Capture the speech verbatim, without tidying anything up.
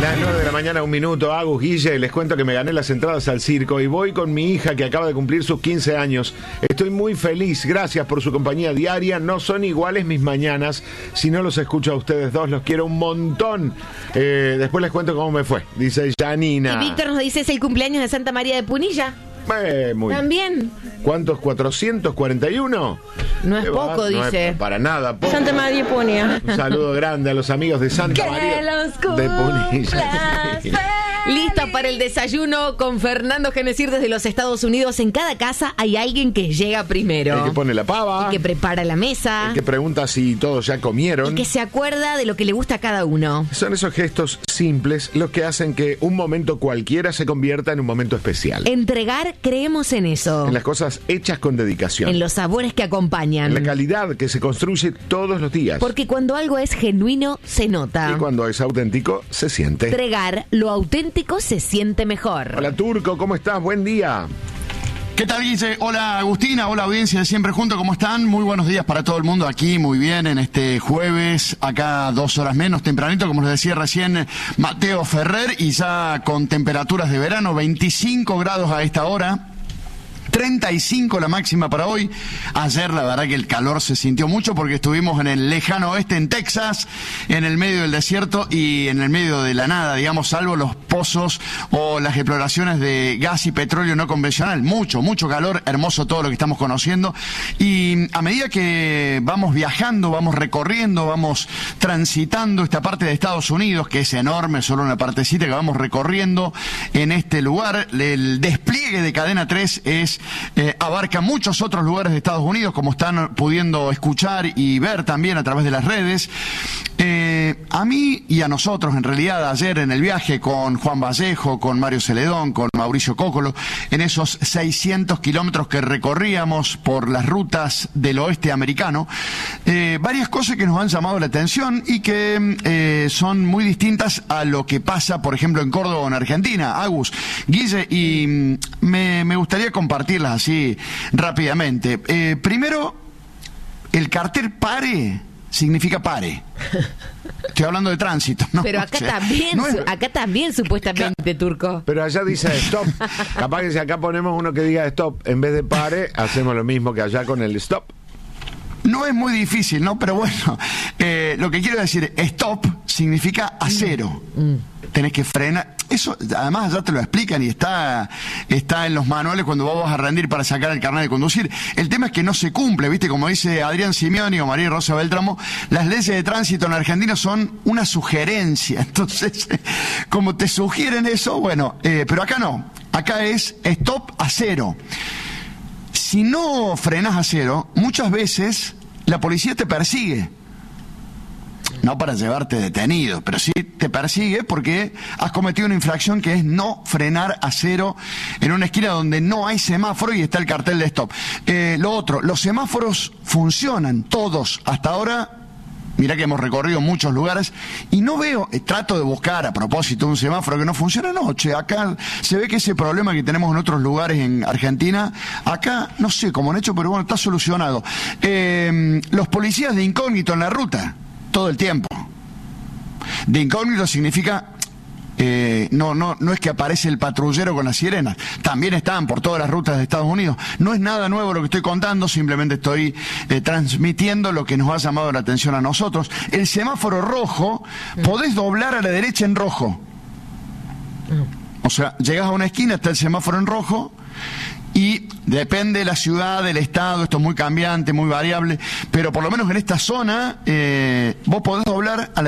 Las nueve de la mañana, un minuto. Agus, Guille, les cuento que me gané las entradas al circo y voy con mi hija que acaba de cumplir sus quince años. Estoy muy feliz, gracias por su compañía diaria. No son iguales mis mañanas. Si no los escucho a ustedes dos, los quiero un montón. Eh, después les cuento cómo me fue, dice Janina. Y Víctor nos dice, es el cumpleaños de Santa María de Punilla. Eh, muy También. ¿Cuántos? ¿cuatrocientos cuarenta y uno? No es poco, va? dice. No es para nada poco. Santa María de Punilla. Un saludo grande a los amigos de Santa Que María los de Punilla. Sí. Lista para el desayuno con Fernando Genesir desde los Estados Unidos. En cada casa hay alguien que llega primero. El que pone la pava. El que prepara la mesa. El que pregunta si todos ya comieron. Y que se acuerda de lo que le gusta a cada uno. Son esos gestos simples los que hacen que un momento cualquiera se convierta en un momento especial. Entregar, creemos en eso. En las cosas hechas con dedicación. En los sabores que acompañan. En la calidad que se construye todos los días. Porque cuando algo es genuino, se nota. Y cuando es auténtico, se siente. Entregar lo auténtico se siente mejor. Hola Turco, ¿cómo estás? Buen día. ¿Qué tal, Guille? Hola Agustina, hola audiencia de Siempre Juntos, ¿cómo están? Muy buenos días para todo el mundo aquí, muy bien, en este jueves, acá dos horas menos tempranito, como les decía recién Mateo Ferrer, y ya con temperaturas de verano, veinticinco grados a esta hora. treinta y cinco la máxima para hoy. Ayer la verdad que el calor se sintió mucho porque estuvimos en el lejano oeste, en Texas, en el medio del desierto y en el medio de la nada, digamos, salvo los pozos o las exploraciones de gas y petróleo no convencional. Mucho, mucho calor, hermoso todo lo que estamos conociendo. Y a medida que vamos viajando, vamos recorriendo, vamos transitando esta parte de Estados Unidos, que es enorme, solo una partecita que vamos recorriendo en este lugar, el despliegue de Cadena tres es Eh, abarca muchos otros lugares de Estados Unidos, como están pudiendo escuchar y ver también a través de las redes. Eh, a mí y a nosotros, en realidad, ayer en el viaje con Juan Vallejo, con Mario Celedón, con Mauricio Cócolo, en esos seiscientos kilómetros que recorríamos por las rutas del oeste americano, eh, varias cosas que nos han llamado la atención y que eh, son muy distintas a lo que pasa, por ejemplo, en Córdoba o en Argentina. Agus, Guille, y mm, me, me gustaría compartir así rápidamente. Eh, primero, el cartel pare significa pare. Estoy hablando de tránsito, ¿no? Pero acá O sea, también, no es... acá también supuestamente, claro. Turco. Pero allá dice stop. Capaz que si acá ponemos uno que diga stop, en vez de pare, hacemos lo mismo que allá con el stop. No es muy difícil, ¿no? Pero bueno, eh, lo que quiero decir, stop significa acero. Mm. Tenés que frenar. Eso, además, ya te lo explican y está, está en los manuales cuando vos vas a rendir para sacar el carnet de conducir. El tema es que no se cumple, ¿viste? Como dice Adrián Simeoni o María Rosa Beltramo, las leyes de tránsito en Argentina son una sugerencia. Entonces, como te sugieren eso, bueno, eh, pero acá no. Acá es stop a cero. Si no frenas a cero, muchas veces la policía te persigue. No para llevarte detenido, pero sí te persigue porque has cometido una infracción que es no frenar a cero en una esquina donde no hay semáforo y está el cartel de stop. Eh, lo otro, los semáforos funcionan, todos, hasta ahora. Mirá que hemos recorrido muchos lugares y no veo, eh, trato de buscar a propósito un semáforo que no funciona. No, che, acá se ve que ese problema que tenemos en otros lugares en Argentina, acá no sé cómo han hecho, pero bueno, está solucionado. Eh, los policías de incógnito en la ruta, todo el tiempo. De incógnito significa... Eh, no, no, no es que aparece el patrullero con las sirenas, también están por todas las rutas de Estados Unidos. No es nada nuevo lo que estoy contando, simplemente estoy eh, transmitiendo lo que nos ha llamado la atención a nosotros. El semáforo rojo, mm. podés doblar a la derecha en rojo. Mm. O sea, llegas a una esquina, está el semáforo en rojo. Y depende de la ciudad, del estado, esto es muy cambiante, muy variable, pero por lo menos en esta zona, eh, vos podés doblar a la